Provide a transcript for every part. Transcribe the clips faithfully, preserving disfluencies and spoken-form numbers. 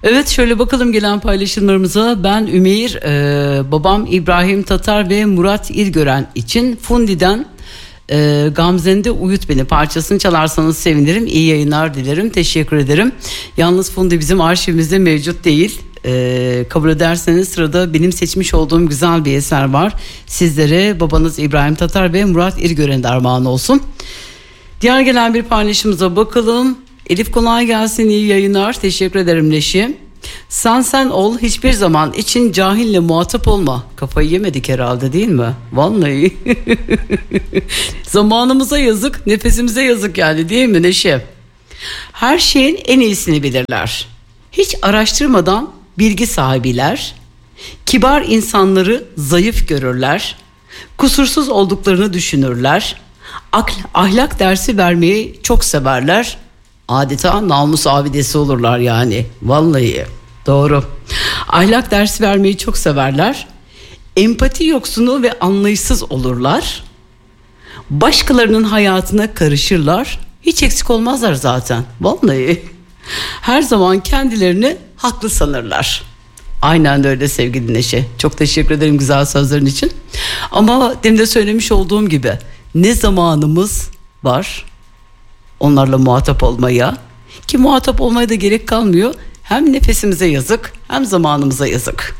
Evet, şöyle bakalım gelen paylaşımlarımıza. Ben Ümeyr, e, babam İbrahim Tatar ve Murat İrgören için Fundi'den e, Gamzende Uyut Beni parçasını çalarsanız sevinirim. İyi yayınlar dilerim, teşekkür ederim. Yalnız Fundi bizim arşivimizde mevcut değil. E, kabul ederseniz sırada benim seçmiş olduğum güzel bir eser var. Sizlere babanız İbrahim Tatar ve Murat İrgören'de armağan olsun. Diğer gelen bir paylaşımıza bakalım. Elif kolay gelsin, iyi yayınlar, teşekkür ederim Leşi. Sen sen ol, hiçbir zaman için cahille muhatap olma. Kafayı yemedik herhalde, değil mi? Vallahi zamanımıza yazık, nefesimize yazık yani, değil mi Neşe? Her şeyin en iyisini bilirler. Hiç araştırmadan bilgi sahibiler. Kibar insanları zayıf görürler. Kusursuz olduklarını düşünürler. Akl, ahlak dersi vermeyi çok severler. Adeta namus abidesi olurlar yani. Vallahi doğru. Ahlak dersi vermeyi çok severler. Empati yoksunu ve anlayışsız olurlar. Başkalarının hayatına karışırlar. Hiç eksik olmazlar zaten. Vallahi. Her zaman kendilerini haklı sanırlar. Aynen de öyle sevgili Neşe. Çok teşekkür ederim güzel sözlerin için. Ama demin de söylemiş olduğum gibi ne zamanımız var onlarla muhatap olmaya, ki muhatap olmaya da gerek kalmıyor. Hem nefesimize yazık, hem zamanımıza yazık.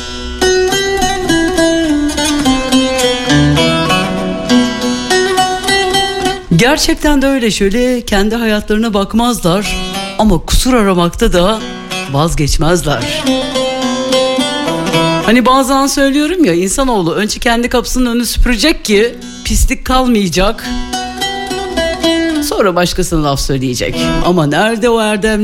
Gerçekten de öyle, şöyle kendi hayatlarına bakmazlar ama kusur aramakta da vazgeçmezler. Hani bazen söylüyorum ya, insanoğlu önce kendi kapısının önünü süpürecek ki pislik kalmayacak. Sonra başkasına laf söyleyecek. Ama nerede o erdem,